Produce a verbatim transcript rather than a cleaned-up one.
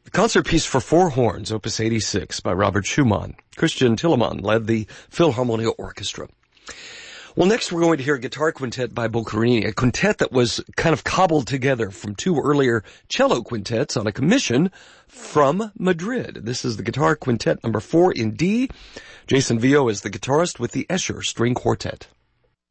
The concert piece for four horns, opus eighty-six, by Robert Schumann. Christian Tillermann led the Philharmonia Orchestra. Well, next we're going to hear a guitar quintet by Boccherini, a quintet that was kind of cobbled together from two earlier cello quintets on a commission from Madrid. This is the guitar quintet number four in D. Jason Vio is the guitarist with the Escher String Quartet.